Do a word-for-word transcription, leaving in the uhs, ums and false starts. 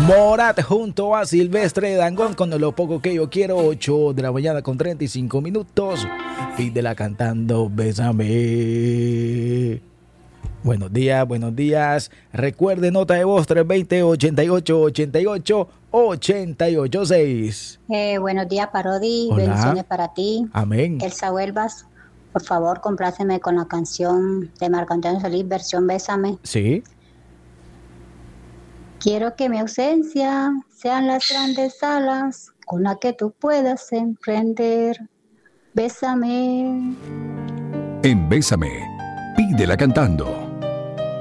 Morat junto a Silvestre Dangond con Lo Poco Que Yo Quiero. Ocho de la mañana con treinta y cinco minutos. Pídela cantando Bésame. Buenos días, buenos días. Recuerde, nota de voz tres dos cero, ochenta y ocho, ochenta y ocho, ochenta y ocho seis. Eh, buenos días, Parodi. Hola. Bendiciones para ti. Amén. Elsa Huelvas, por favor, compláceme con la canción de Marco Antonio Solís, versión Bésame. Sí. Quiero que mi ausencia sean las grandes alas con las que tú puedas emprender. Bésame. En Bésame, pídela cantando.